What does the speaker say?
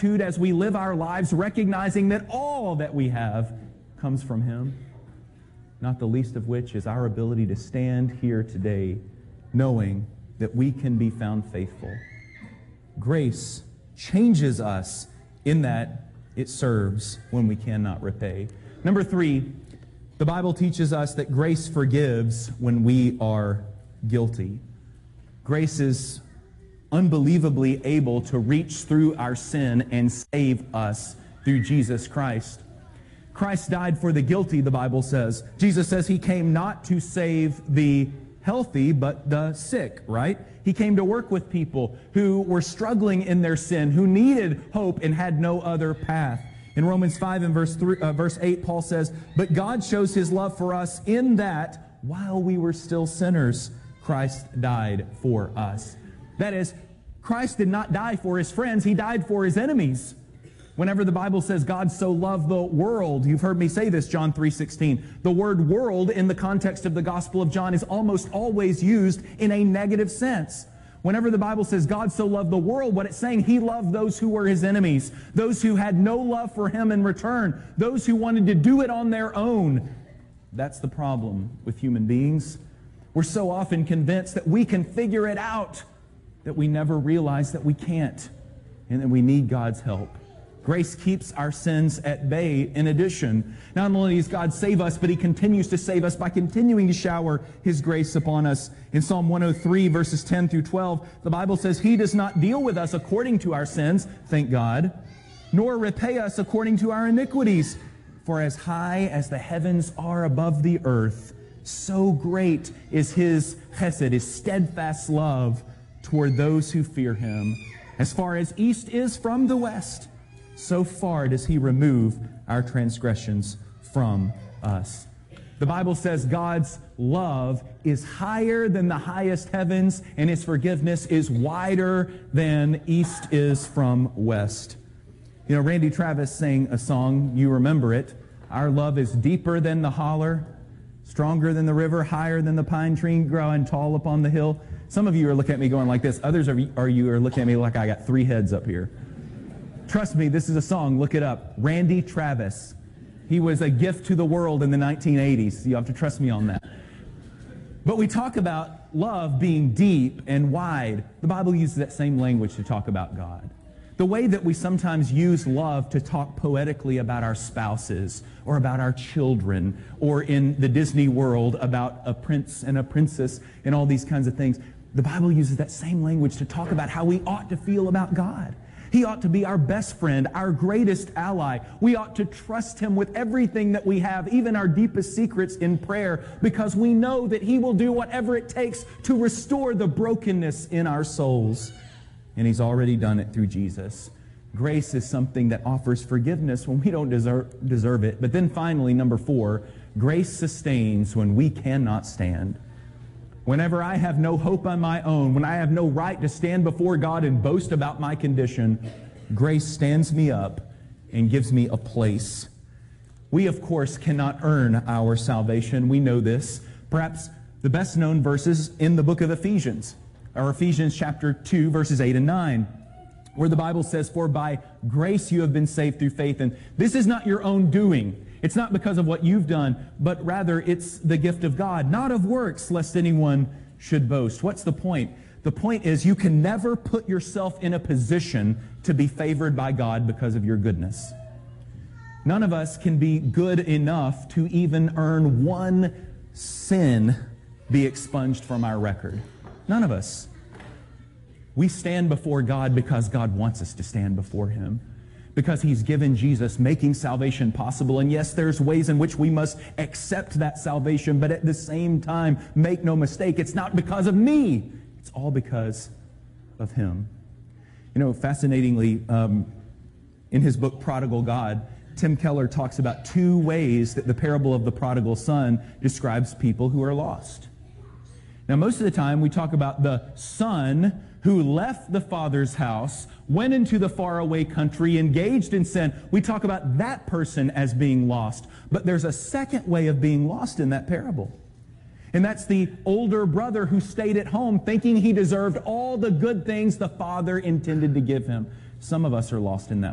attitude as we live our lives, recognizing that all that we have comes from Him, not the least of which is our ability to stand here today knowing that we can be found faithful. Grace changes us in that it serves when we cannot repay. Number 3, the Bible teaches us that grace forgives when we are guilty. Grace is unbelievably able to reach through our sin and save us through Jesus Christ. Christ died for the guilty, the Bible says. Jesus says He came not to save the healthy, but the sick, right? He came to work with people who were struggling in their sin, who needed hope and had no other path. In Romans 5 and verse 8, Paul says, "But God shows His love for us in that, while we were still sinners, Christ died for us." That is, Christ did not die for His friends, He died for His enemies. Whenever the Bible says God so loved the world, you've heard me say this, John 3:16. The word world in the context of the Gospel of John is almost always used in a negative sense. Whenever the Bible says God so loved the world, what it's saying, He loved those who were His enemies, those who had no love for Him in return, those who wanted to do it on their own. That's the problem with human beings. We're so often convinced that we can figure it out that we never realize that we can't and that we need God's help. Grace keeps our sins at bay. In addition, not only does God save us, but He continues to save us by continuing to shower His grace upon us. In Psalm 103, verses 10 through 12, the Bible says, "He does not deal with us according to our sins," thank God, "nor repay us according to our iniquities. For as high as the heavens are above the earth, so great is His chesed," His steadfast love toward those who fear Him. As far as east is from the west, so far does He remove our transgressions from us. The Bible says God's love is higher than the highest heavens, and His forgiveness is wider than east is from west. You know, Randy Travis sang a song, you remember it. "Our love is deeper than the holler, stronger than the river, higher than the pine tree growing tall upon the hill." Some of you are looking at me going like this. Others are looking at me like I got 3 heads up here. Trust me, this is a song. Look it up. Randy Travis. He was a gift to the world in the 1980s. You have to trust me on that. But we talk about love being deep and wide. The Bible uses that same language to talk about God. The way that we sometimes use love to talk poetically about our spouses or about our children, or in the Disney world about a prince and a princess and all these kinds of things, the Bible uses that same language to talk about how we ought to feel about God. He ought to be our best friend, our greatest ally. We ought to trust Him with everything that we have, even our deepest secrets in prayer, because we know that He will do whatever it takes to restore the brokenness in our souls. And He's already done it through Jesus. Grace is something that offers forgiveness when we don't deserve it. But then finally, number 4, grace sustains when we cannot stand. Whenever I have no hope on my own, when I have no right to stand before God and boast about my condition, grace stands me up and gives me a place. We, of course, cannot earn our salvation. We know this. Perhaps the best known verses in the book of Ephesians are Ephesians chapter 2, verses 8 and 9, where the Bible says, "For by grace you have been saved through faith, and this is not your own doing. It's not because of what you've done, but rather it's the gift of God, not of works, lest anyone should boast." What's the point? The point is you can never put yourself in a position to be favored by God because of your goodness. None of us can be good enough to even earn one sin be expunged from our record. None of us. We stand before God because God wants us to stand before Him, because He's given Jesus, making salvation possible. And yes, there's ways in which we must accept that salvation, but at the same time, make no mistake, it's not because of me. It's all because of Him. You know, fascinatingly, in his book, Prodigal God, Tim Keller talks about 2 ways that the parable of the prodigal son describes people who are lost. Now, most of the time, we talk about the son who left the father's house, went into the faraway country, engaged in sin. We talk about that person as being lost. But there's a second way of being lost in that parable. And that's the older brother who stayed at home thinking he deserved all the good things the father intended to give him. Some of us are lost in that